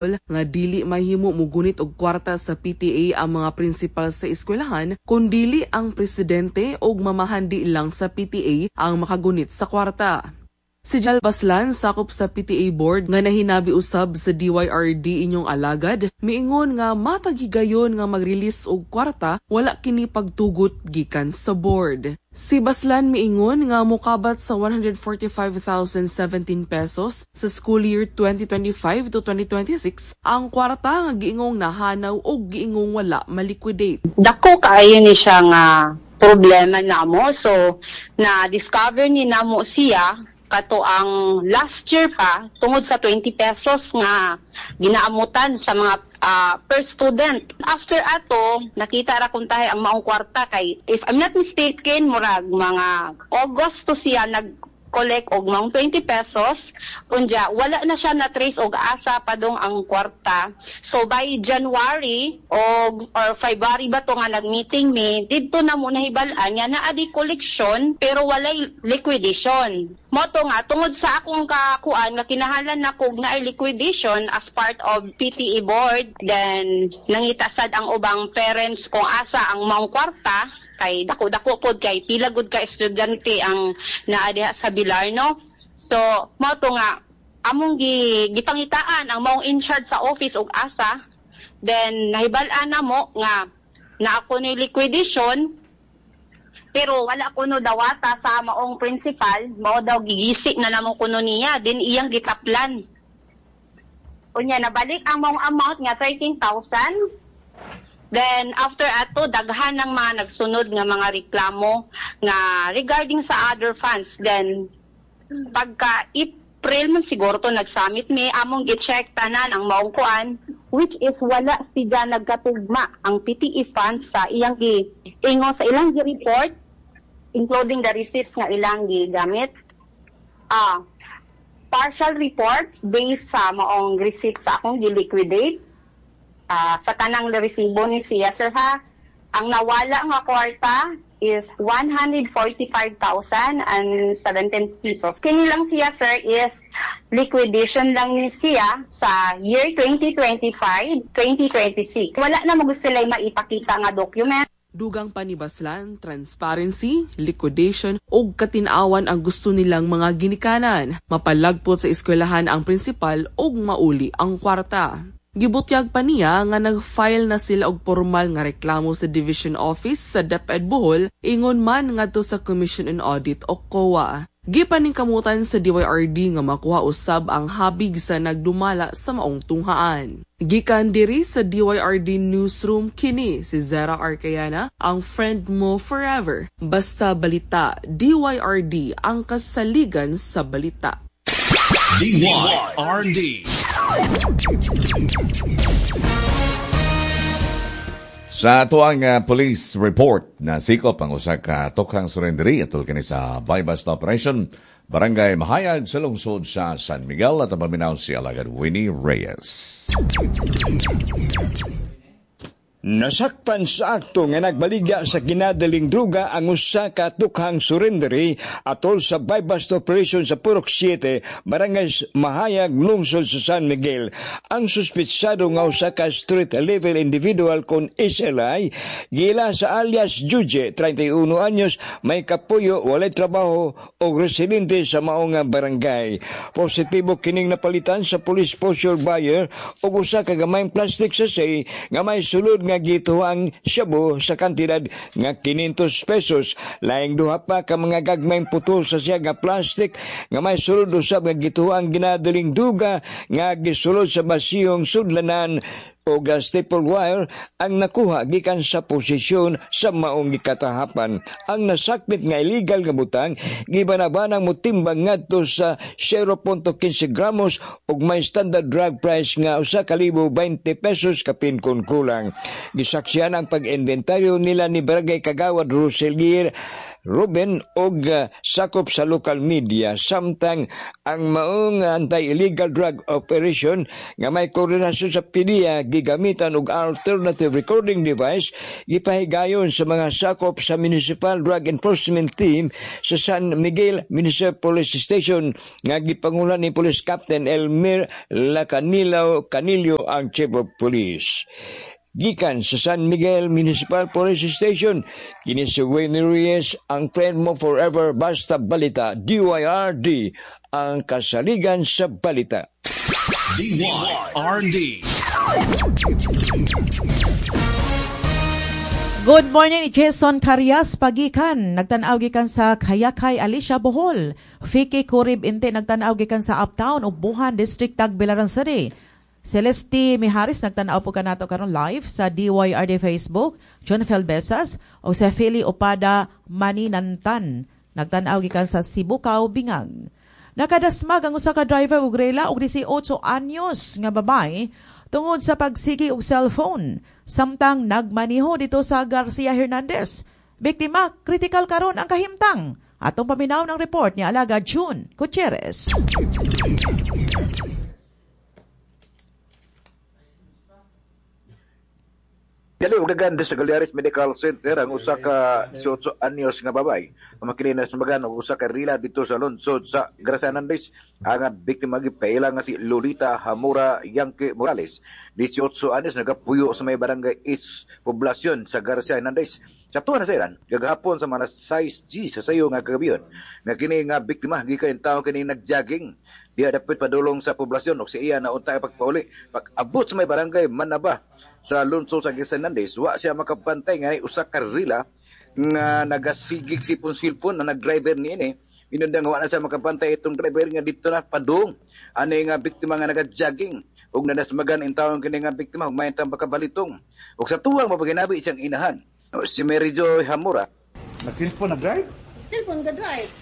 nga dili mahimo mugunit og kwarta sa PTA ang mga prinsipal sa eskwelahan kun dili ang presidente og mamahandi lang sa PTA ang makagunit sa kwarta. Si Jal Baslan, sakop sa PTA board nga nahinabi usab sa DYRD inyong alagad, miingon nga matagigayon nga mag-release og kwarta wala kini pagtugot gikan sa board. Si Baslan miingon nga mokabat sa 145,017 pesos sa school year 2025 to 2026 ang kwarta nga giingong nahanaw o giingong wala maliquidate. Dako kaayo ni siya nga problema namo, so na discover ni namo siya kato ang last year pa tungod sa 20 pesos nga ginaamutan sa mga per student. After ato, nakita ra kun tayo ang maong kwarta kay, if I'm not mistaken, murag mga August to siya collect og mga 20 pesos, unya wala na siya na trace og asa pa dong ang kwarta. So by January or February ba to nga nag-meeting me, didto na mo nahibalaan nga naa di collection pero walay liquidation. Moto nga tungod sa akong kakuan nga kinahanglan na kog na liquidation as part of PTA board, then nangita sad ang ubang parents kung asa ang maong kwarta kay dako-dako pod kay pila gud ka estudyante ang naa diha sa Bilar, no? So mao to nga among gipangitaan ang maong in charge sa office og asa, then nahibal-an na mo nga na ako ni liquidation pero wala kuno dawata sa maong principal, mao daw gigisi na namo kuno niya, din iyang gitaplan. Unya nabalik ang maong amount nga 13,000. Then, after ato, daghan ng mga nagsunod nga mga reklamo nga regarding sa other funds. Then, pagka April man siguro to nag-summit me, among gi-check tanan ang maong kuan, which is wala siya nagkatugma ang PTE funds sa iyang ingo sa ilang report, including the receipts nga ilang gigamit. Partial report based sa maong receipts sa akong gi-liquidate. Sa tanang resibo ni siya, sir ha, ang nawala nga kwarta is 145,017 pesos. Kini lang siya, sir, is liquidation lang ni siya sa year 2025-2026. Wala na mo sila maipakita nga document. Dugang pa ni Baslan, transparency, liquidation o katinawan ang gusto nilang mga ginikanan. Mapalagpot sa eskwelahan ang prinsipal o mauli ang kwarta. Gibutyag pa niya nga nag-file na sila og formal nga reklamo sa Division Office sa DepEd Bohol ingon man ngadto sa Commission on Audit o COA. Gipaning kamutan sa DYRD nga makuha usab ang habig sa nagdumala sa maong tunghaan. Gikan diri sa DYRD Newsroom kini si Zara Arcayana, ang friend mo forever. Basta balita, DYRD ang kasaligan sa balita. DYRD. Sa tuang police report na sikop ang usa ka tukhang surrenderi atol kini sa bypass operation Barangay Mahayag sa lungsod sa San Miguel at ang paminaw si Alagad Winnie Reyes. Nasakpan sa akto nga nagbaligya sa ginadaling druga ang usa ka tukhang surrenderi atol sa bypass operation sa Purok 7, Barangay Mahayag, lungsod sa San Miguel. Ang suspitsado nga usa ka street level individual kon SLI gila sa alias Juje, 31 anyos, may kapuyo, walay trabaho o residente sa maong barangay. Positibo kining napalitan sa police posture buyer o usa ka gamayng plastic sachet nga may sulod nga gituang shabu sa kantidad nga 500 pesos. Laing duha pa ka mga gagmayng putol sa siya nga plastic nga may sulod usab nga gituang ginadaling duga nga gisulod sa basiyong sudlanan o staple wire ang nakuha gikan sa posisyon sa maong gikatahapan. Ang nasakmit nga illegal nga butang gibanabanang motimbang ngadto sa 0.15 gramos ug may standard drug price nga 1,020 pesos kapin kun kulang. Gisaksihan ang pag-inventaryo nila ni Barangay Kagawad Roselier Ruben og sakop sa local media samtang ang maong anti-illegal drug operation nga may koordinasyon sa PDEA gigamitan og alternative recording device gipahigayon sa mga sakop sa Municipal Drug Enforcement Team sa San Miguel Municipal Police Station nga gipangulan ni Police Captain Elmer Lacanillo ang Chief of Police. Gikan sa San Miguel Municipal Police Station, kini si Wayne Reyes, ang friend mo forever, basta balita, DYRD, ang kasaligan sa balita. DYRD. Good morning, Jason Carias, pagikan. Nagtanaw gikan sa Kayakay, Alicia, Bohol. Fiki Kurib Inte, nagtanaw gikan sa Uptown, Ubuhan, District Tagbilaran City. Celeste Miharis, nagtanaw po ka nato karon live sa DYRD Facebook, John Felbesas, o sa Philly Opada Maninantan. Nagtanaw gikan sa Sibukao, Bingag. Nakadasmag ang usa ka driver ug rela og 18 anyos nga babay tungod sa pagsigi og cellphone. Samtang nagmaniho dito sa Garcia Hernandez. Biktima, critical karon ang kahimtang. Atong paminaw ng report ni Alaga June Gutierrez. Dali og naganda sa Galeares Medical Center ang usa ka 18 anyos nga babay. Mamakini na sumagan og usa ka rila dito sa lungsod sa Garcia Hernandez. Ang biktima gipaila nga si Lolita Hamura Yankee Morales, 18 anyos, nagapuyo sa may barangay East Poblacion sa Garcia Hernandez. Sa tuwa na sa ilan, gagahapon sa mga 6G sa sayo nga kagabiyon, nga kini nga biktima gikan tawo kini nagjogging. Diya dapat padulong sa poblasyon o si iya na untay pagpauli. Pag abot sa may barangay Manaba sa lungsod sa Garcia Hernandez, wa siya makapantay nga usa ka rila nga nagasigig si silpon na nag-driver niini. Inundang wa na siya makapantay itong driver nga dito na padung. Ano nga biktima nga nag-jogging. Ug nadasmagan in taong kini nga biktima ug may tambang kabalitong. Ug sa tuwang mapaginabi siyang inahan, si Mary Joy Hamura. Nag-silpon nag-drive? Silpon nag-drive.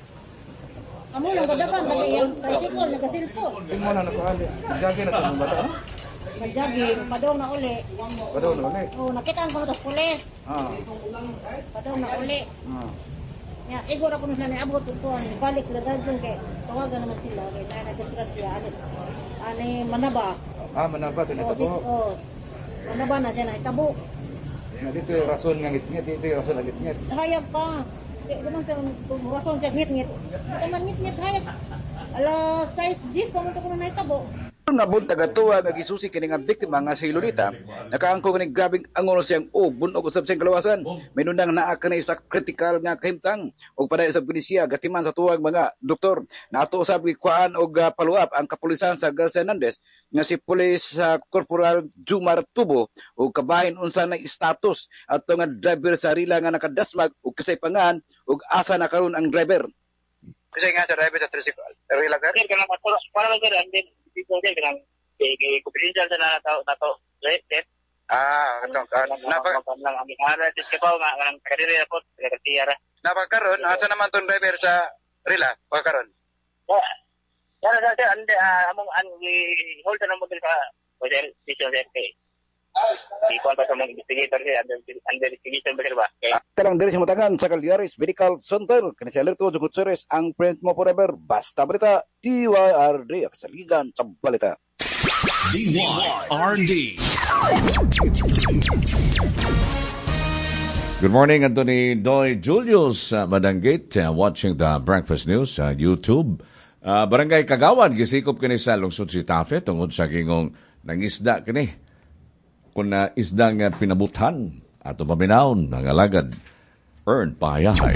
Amo lang gadagan bagay yung tricycle nag-silpon. Hindi mo na nakuhali. Nag-jogging na itong bata, no? Nag-jogging, padong na uli. Padong na uli? Oo, nakita ko ito sa pulis. Padong na uli. Ya, igor ako nung abot ko, balik na dahil kay tawagan naman sila. Kaya na nag-stress siya. Ano Manaba. Manaba, tinatabo. Oo, Manaba na siya na itabo. Dito yung rason nga ngit-ngit, dito yung rason nga ngit-ngit. Hayag pa. Naman sa rason siya ngit-ngit. Ito man ngit-ngit hayag. Ala, size 10 pa mo ito ko na naitabo. Nabun tagatuwa nga gisusi kini nga biktima nga si Lolita, nakaangko kini grabing angulo siyang ubon og usab siyang kalawasan. Minundang naa kani sa critical nga kahimtang og paday sa pulisya gatiman sa tuwag mga doktor. Nato usab kuan og follow-up ang kapulisan sa Garcia Hernandez nga si Police Corporal Jumar Tubo og kabahin unsa na status ato nga driver sa rila nga nakadasmag og kasaypangan og asa na karon ang driver. Kasi nga sa driver sa tricycle, rila ka? Kana para lang gani andin dito din kanang confidential sa nato set. Napag lang ang ara diskapaw nga ang karera po karera. Napagkaron asa naman tong driver sa rila pagkaron. Ya na sa ande among hold na mo din ka hotel station RK. Di ko pa sa mga investigator siya under investigation ba? Kalang diri sa Mutangan sa Galeares Medical Center kani si Alerto Gutierrez ang friend mo forever basta balita DYRD ang kasaligan sa balita. DYRD. Good morning, Anthony Doy Julius Madanggit, watching the Breakfast News sa YouTube. Barangay Kagawad, gisikop kini sa lungsod si Tafe tungod sa gingong nangisda kini. Kung isda nga pinabutan ato paminawon ng alagad earn pahayahay.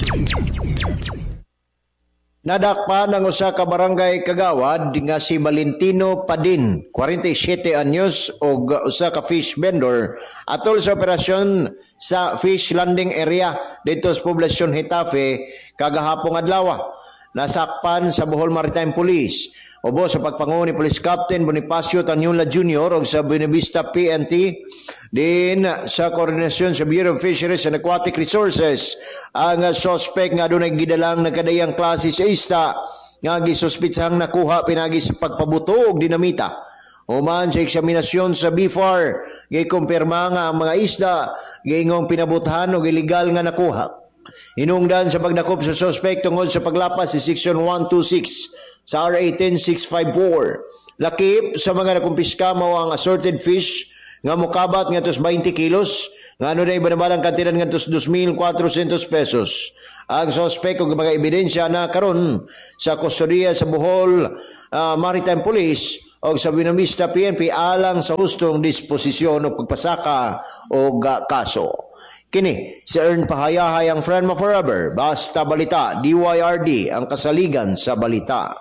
Nadakpa ng usa ka barangay Kagawad nga si Valentino Padin, 47 anyos og usa ka fish vendor atol sa operasyon sa fish landing area dito sa poblasyon Hitafe kagahapong adlaw. Nasakpan sa Bohol Maritime Police. Obo sa pagpanguho ni Police Captain Bonifacio Tanyula Jr. o sa Buenavista PNT din sa koordinasyon sa Bureau of Fisheries and Aquatic Resources ang suspect nga doon naggidalang nagkadayang klase sa isda nga gisuspitsang nakuha pinagi sa pagpabuto og dinamita. Human sa eksaminasyon sa BFAR, gikumpirma nga ang mga isda gingong pinabuthan og illegal nga nakuha. Hinungdan sa pagdakop sa suspect tungod sa paglapas si Section 126 sa RA 10654. Lakip sa mga nakumpiska mao ang assorted fish nga mukabat nga tos 20 kilos, nga ano na ibanabalang kantinan nga tos 2,400 pesos. Ang suspect ug mga ebidensya na karon sa kustodiya sa Bohol Maritime Police o sa Buenavista PNP alang sa hustong disposisyon o pagpasaka o kaso. Kini, si Ern Pahayahay ang friend mo forever. Basta Balita, DYRD, ang kasaligan sa balita.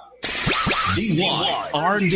DYRD.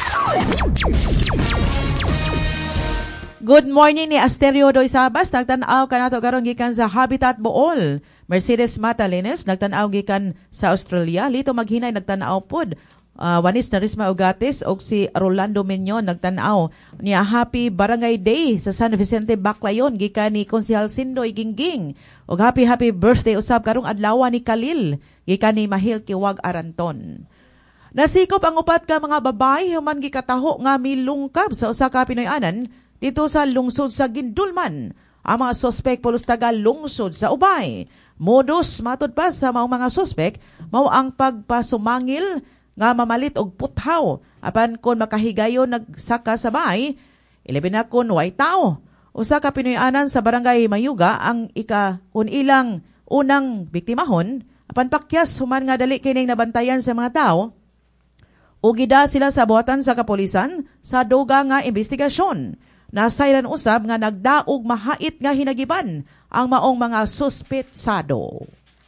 Good morning ni Asterio Doy Sabas. Nagtanaw ka nato karon gikan sa Habitat Bohol. Mercedes Matalines nagtanaw gikan sa Australia. Lito maghinay nagtanaw pod. Wanis Narisma Ugatis o si Rolando Menyon nagtanaw niya Happy Barangay Day sa San Vicente Baclayon gikan ni Konsehal Sindoy Gingging o happy birthday usab karong adlaw ni Khalil gikan ni Mahil Kiwag Aranton. Nasikop ang upat ka mga babay human gikataho nga milungkab sa usa ka Pinoy-anan dito sa lungsod sa Gindulman. Ang mga sospek pulos taga lungsod sa Ubay. Modus matud pa sa mga sospek mao ang pagpasumangil nga mamalit og puthaw apan kon makahigayon nagsaka sa bahay ilabin na kon way tao. Usa ka Pinoy-anan sa barangay Mayuga ang ilang unang biktimahon apan pakyas human nga dali kining nabantayan sa mga tao ug gida sila sa buhatan sa kapulisan sa duga nga investigasyon. Nasayran usab nga nagdaog mahait nga hinagiban ang maong mga suspetsado.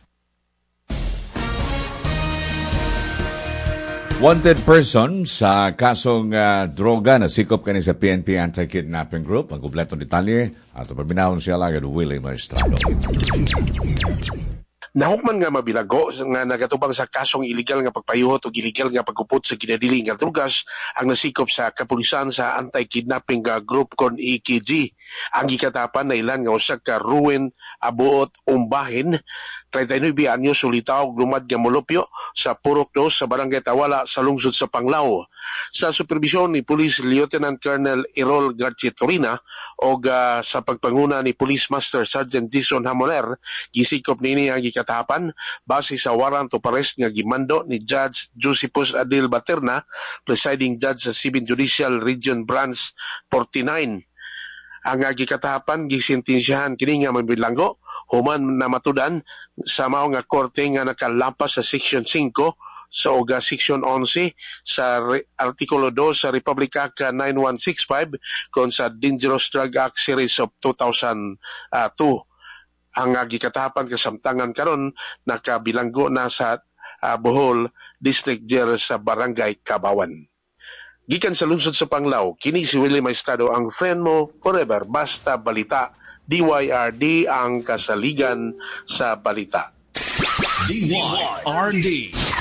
Wanted person sa kasong droga na sikop kani sa PNP Anti-Kidnapping Group. Ang kumpletong detalye at pabinahon siya lagad Willie Maestrado. Nahukman nga mabilago nga nagatubang sa kasong illegal nga pagpayuhot o illegal nga pagkupot sa ginadili nga drugas ang nasikop sa kapulisan sa Anti-Kidnapping Group kon EKG. Ang gikatapan na ilan nga usa ka Ruin Abuot Umbahin 39 anyos sulitaw lumad nga molupyo sa Purok 2 sa Barangay Tawala sa lungsod sa Panglao. Sa supervisyon ni Police Lieutenant Colonel Errol Garcia Torina o sa pagpanguna ni Police Master Sergeant Jason Hamoner, gisikop nini ang gikatapan base sa warrant of arrest nga gimando ni Judge Josephus Adil Baterna, presiding judge sa 7 Judicial Region Branch 49. Ang gikatapan gisintensyahan kini nga mabilanggo human na matudan sa mao nga korte nga nakalampas sa Section 5 sa oga Section 11 sa Artikulo 2 sa Republic Act 9165 kon sa Dangerous Drug Act Series of 2002. Ang gikatapan kasamtangan karon nakabilanggo na sa Bohol District Jail sa Barangay Kabawan. Gikan sa lungsod sa Panglao, kini si Willie Maestrado ang friend mo forever. Basta Balita, DYRD ang kasaligan sa balita. DYRD.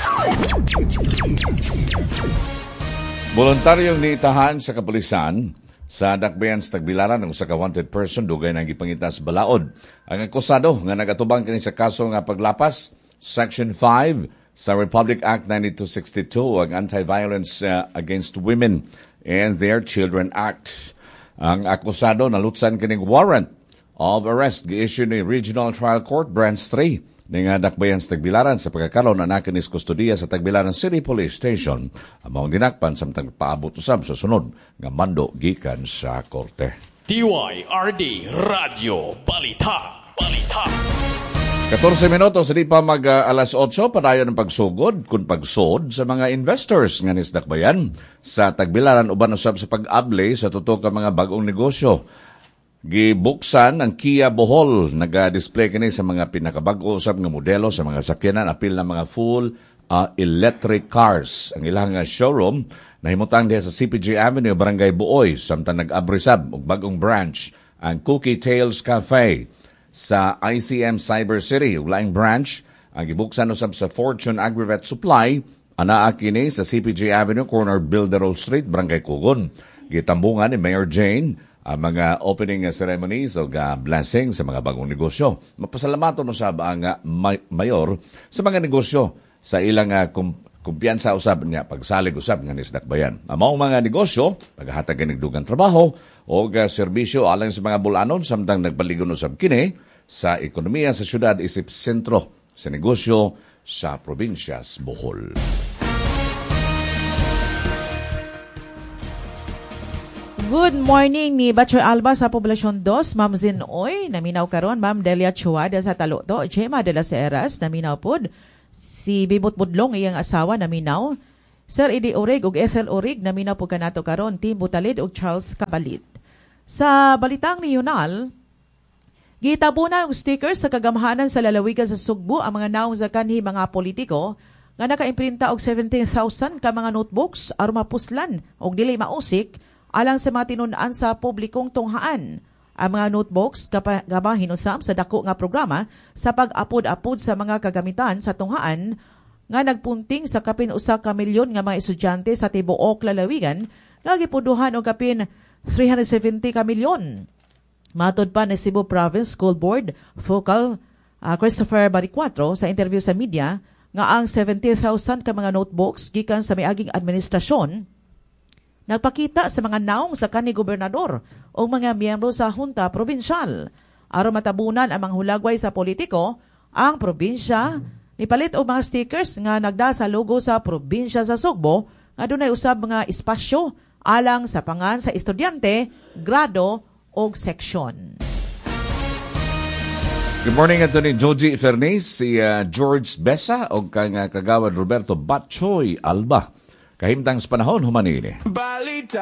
Voluntaryong niitahan sa kapulisan sa Dakbayan sa Tagbilaran ng usa ka wanted person dugay nang gipangitas balaod. Ang akusado nga nagatubang kini sa kaso nga paglapas, Section 5 sa Republic Act 9262 ang Anti-Violence Against Women and Their Children Act. Ang akusado nalutsan kining warrant of arrest gi-issue ni Regional Trial Court Branch 3 ning Dakbayan sa Tagbilaran sa pagkakaroon na nakinis kustodiya sa Tagbilaran City Police Station. Among dinakpan samtang paabot usab sa sunod nga mando gikan sa korte. DYRD Radio Balita. 14 minutos, di pa alas 8, padayon ang pagsugod kung pagsod sa mga investors nga nisdakbayan sa Tagbilaran uban usab sa pag-able sa tutok ka mga bagong negosyo. Gibuksan ang Kia Bohol, nag-display kini sa mga pinakabago usab nga modelo sa mga sakyanan, apil na mga full electric cars. Ang ilang showroom nahimutang diha sa CPG Avenue, Barangay Buoy, samtang nag-abrisab og bagong branch ang Cookie Tales Cafe. Sa ICM Cyber City, ulaing branch, ang gibuksan usab sa Fortune Agrivet Supply, anaa kini sa CPG Avenue, corner Bilderol Street, Barangay Kugon. Gitambungan ni Mayor Jane ang mga opening ceremonies o blessing sa mga bagong negosyo. Mapasalamaton usab ang mayor sa mga negosyo sa ilang kumpiyansa usab niya pagsalig usab nga nisdakbayan. Among mga negosyo, paghatag ng dugang trabaho o serbisyo alang sa mga bulanon samtang nagpaligon usab kini sa ekonomiya sa syudad isip sentro sa negosyo sa probinsyas Bohol. Good morning ni Batchoy Alba sa Poblasyon 2, Ma'am Zinoy, naminaw karon, Ma'am Delia Chuada sa Taluto, Gemma de las Heras, naminaw pod, si Bibot Budlong iyang asawa, naminaw, Sir Eddie Orig ug Ethel Orig, naminaw po kanato karon, Tim Butalid ug Charles Kabalit. Sa balitang regional, gitabunan og stickers sa kagamhanan sa lalawigan sa Sugbo ang mga naong sa kanhi mga politiko nga nakaimprinta og 17,000 ka mga notebooks aron mapuslan og dili mausik alang sa mga tinun-an sa publikong tunghaan. Ang mga notebooks gaba hinusam sa dako nga programa sa pag-apod-apod sa mga kagamitan sa tunghaan nga nagpunting sa kapin 1 ka milyon nga mga estudyante sa tibuok lalawigan nga gipuduhan og kapin 370 ka milyon. Matod pa ni Cebu Province School Board Focal Christopher Baricuatro sa interview sa media nga ang 70,000 ka mga notebooks gikan sa miaging administrasyon nagpakita sa mga naong sa kanhi gobernador o mga miyembro sa hunta probinsyal. Aron matabunan ang mga hulagway sa politiko, ang probinsya nipalit og mga stickers nga nagda sa logo sa probinsya sa Sugbo nga dunay usab mga espasyo alang sa pangan sa estudyante, grado o seksyon. Good morning, Anthony Joji Fernández, si George Besa o kang kagawad Roberto Batchoy Alba. Kahimtang sa panahon, humanili.